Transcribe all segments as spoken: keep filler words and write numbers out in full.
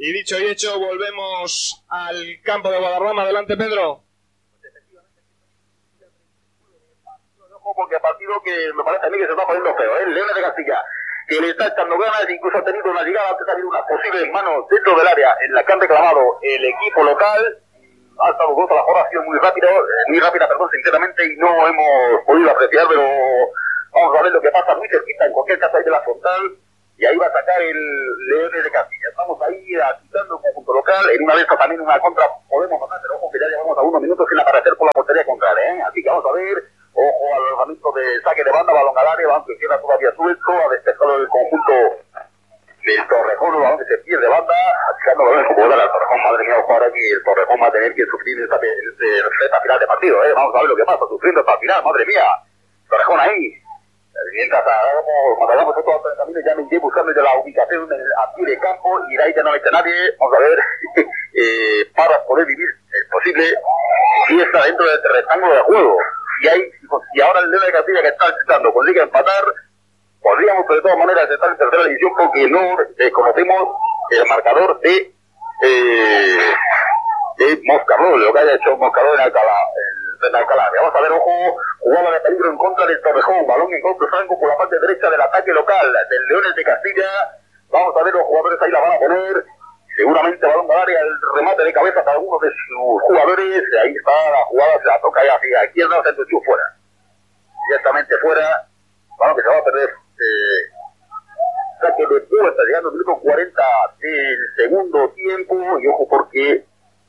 Y dicho y hecho, volvemos al campo de Guadarrama. Adelante, Pedro. Porque partido que me parece a mí que se está poniendo feo, ¿eh? Leones de Castilla, que le está echando ganas, incluso ha tenido una llegada, antes ha habido una posible mano dentro del área en la que han reclamado el equipo local. Ha estado dos a la hora, ha sido muy rápido, muy rápida, perdón, sinceramente, y no hemos podido apreciar, pero vamos a ver lo que pasa muy cerquita, en cualquier caso ahí de la frontal, y ahí va a sacar el Leones de Castilla. Estamos ahí agitando el conjunto local, en una de estas también una contra podemos ganar, pero ojo que ya llevamos a unos minutos sin aparecer por la portería contraria, ¿eh? Así que vamos a ver. Ojo al lanzamiento de saque de banda, balón al área, balón que queda todavía suelto, a despejado el conjunto del Torrejón, balón que se pierde banda, achicando balón como da al Torrejón. Madre mía, ojo ahora que el Torrejón va a tener que sufrir esta, esta, esta final de partido, ¿eh? Vamos a ver lo que pasa, sufriendo esta final, madre mía. Torrejón ahí. Mientras hagamos, cuando hagamos estos pensamientos, ya me iré buscando ya la ubicación a pie de campo y de ahí ya no le echa nadie. Vamos a ver, eh, para poder vivir es posible si está dentro del rectángulo de juego. Y, hay, y ahora el León de Castilla que está intentando consigue empatar, podríamos de todas maneras estar en tercera división porque no eh, conocemos el marcador de eh, de Moscarrol, lo que haya hecho Moscarrol en Alcalá, en, en Alcalá. Vamos a ver, ojo, jugada de peligro en contra del Torrejón, balón en golpe franco por la parte derecha del ataque local del Leones de Castilla. Vamos a ver, los jugadores ahí la van a poner. Seguramente balón al área, el remate de cabeza para algunos de sus jugadores. Ahí está la jugada, se la toca ahí hacia izquierda, centro y fuera. Directamente fuera. Balón que se va a perder. Eh, saque de puerta, llegando al minuto cuarenta del segundo tiempo. Y ojo porque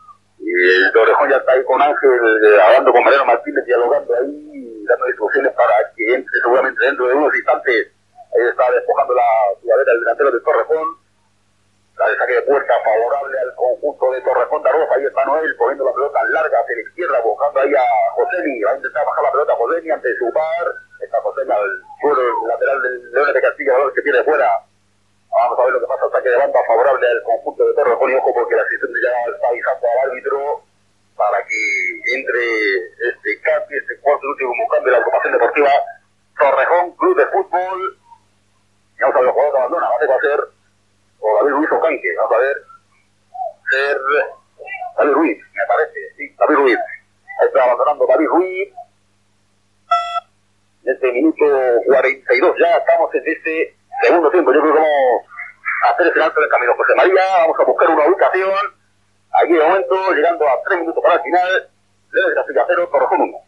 el Torrejón ya está ahí con Ángel, eh, hablando con Mariano Martínez, dialogando ahí, dando instrucciones para que entre seguramente dentro de unos instantes. Ahí está despojando la jugadera del delantero del Torrejón. La de saque de puerta favorable al conjunto de Torrejón de Arroz. Ahí está Noel poniendo la pelota larga hacia la izquierda, buscando ahí a Josemi. Va a intentar bajar la pelota a Josemi ante su par. Está Josemi al suelo, el lateral del Leones de Castilla, que tiene fuera. Vamos a ver lo que pasa. Saque de banda favorable al conjunto de Torrejón. Y ojo porque la asistente ya está avisando al árbitro para que entre este cambio, este cuarto y último cambio de la agrupación deportiva Torrejón Club de Fútbol. Y vamos a ver los jugadores de abandona. Va a ser o David Ruiz o Canque, vamos a ver, ser David Ruiz, me parece, sí, David Ruiz, ahí está abandonando David Ruiz, en este minuto cuarenta y dos, ya estamos en este segundo tiempo, yo creo que vamos a hacer el alto del camino José María, vamos a buscar una ubicación, aquí de momento, llegando a tres minutos para el final, Leones de Castilla cero, Torrejón uno.